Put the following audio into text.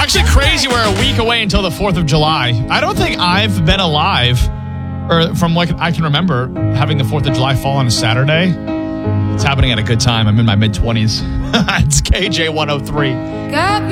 actually crazy we're a week away until the 4th of July. I don't think I've been alive, or from what I can remember, having the 4th of July fall on a Saturday. It's happening at a good time. I'm in my mid-20s. It's KJ 103.